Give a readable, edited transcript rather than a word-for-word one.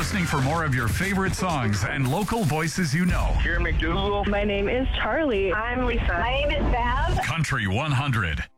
listening for more of your favorite songs and local voices you know. Here, McDougal. My name is Charlie. I'm Lisa. My name is Bev. Country 100.